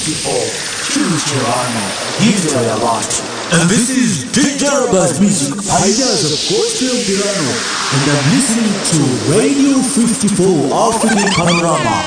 54. Choose Giovanni. Enjoy a lot. And this is Ginger Bass Music, Pioneers of Gospel Piano. And I'm listening to Radio 54 Afternoon Panorama.